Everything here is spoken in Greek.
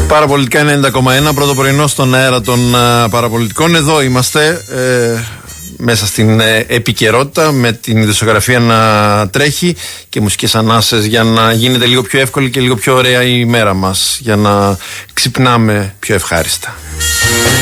Παραπολιτικά 90,1, πρώτο πρωινό στον αέρα των παραπολιτικών. Εδώ είμαστε μέσα στην επικαιρότητα, με την ειδησιογραφία να τρέχει και μουσικές ανάσες για να γίνεται λίγο πιο εύκολη και λίγο πιο ωραία η μέρα μας, για να ξυπνάμε πιο ευχάριστα.